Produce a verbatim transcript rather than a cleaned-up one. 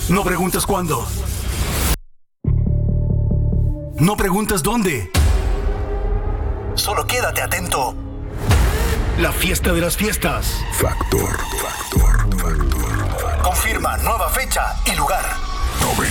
No preguntes cuándo. No preguntes dónde. Solo quédate atento. La fiesta de las fiestas. Factor, factor, factor. Confirma nueva fecha y lugar.